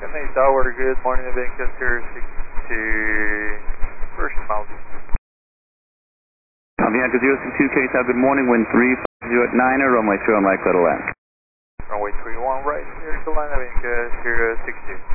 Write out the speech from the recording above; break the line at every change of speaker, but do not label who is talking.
Sydney Tower, good morning, Vancouver 62, first mile.
Bianca 062, KSAB, good morning, wind 350 at 9er, runway 3 on right, clear to land.
Runway 31 right, clear to land, Vancouver 62.